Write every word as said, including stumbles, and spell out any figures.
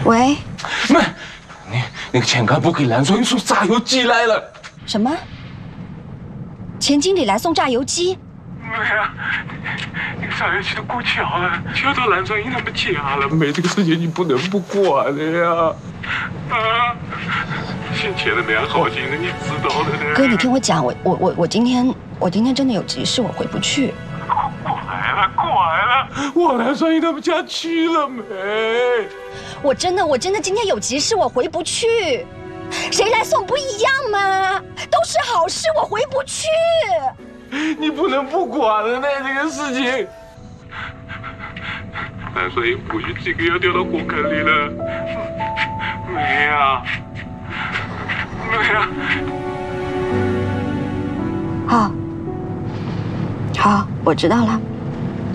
喂， 妹，你那个钱干部给蓝双英送炸油鸡来了。 什么？钱经理来送炸油鸡？ 妹啊，那个炸油鸡都过期了，就到蓝双英他们家了。妹，这个事情你不能不管的呀。啊，欠钱的没安好心的，你知道的呢。 哥，你听我讲，我我我我今天我今天真的有急事，我回不去。 来了，过来了，我蓝双英他们家去了没？ 我真的，我真的今天有急事，我回不去。谁来送不一样吗？都是好事，我回不去。 你不能不管了呢，这个事情。蓝双英或许这个要掉到火坑里了。没啊，没啊。 好，好，我知道了。